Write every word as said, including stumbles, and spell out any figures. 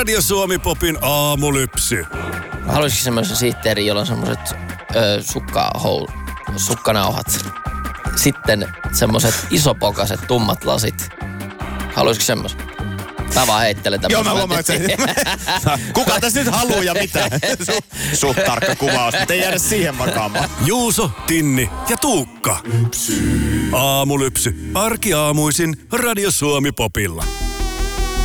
Radio Suomi Popin aamulypsy. Haluaisitko semmoisen sihteerin, jolla on semmoiset ö, sukkahoul, sukkanauhat? Sitten semmoiset isopokaset tummat lasit. Haluaisitko semmoisen? Mä vaan heittelen tämmöisen. Joo, mä huomaan, että se... Kuka tässä nyt haluaa ja mitä? Suht tarkka kuvaus, mutta ei jäädä siihen makaamaan. Juuso, Tinni ja Tuukka. Aamulypsy. Arkiaamuisin Radio Suomi Popilla.